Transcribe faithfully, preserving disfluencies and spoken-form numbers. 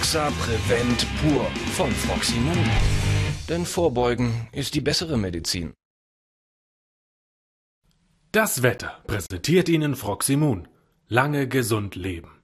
Hoxa Prevent Pur von Froximon. Denn Vorbeugen ist die bessere Medizin. Das Wetter präsentiert Ihnen Froximon. Lange gesund leben.